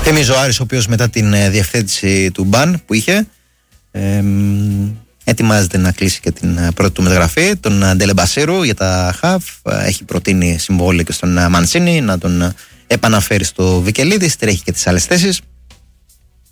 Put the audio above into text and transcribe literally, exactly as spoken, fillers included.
Θυμίζω ο Άρης, ο οποίος μετά την ε, διευθέτηση του μπαν που είχε, ε, ετοιμάζεται να κλείσει και την ε, πρώτη του μεταγραφή, τον ε, Ντέλε Μπασίρου για τα χαφ. Ε, έχει προτείνει συμβόλαιο και στον ε, Μανσίνη να τον ε, επαναφέρει στο Βικελίδης, τρέχει και τις άλλες θέσεις.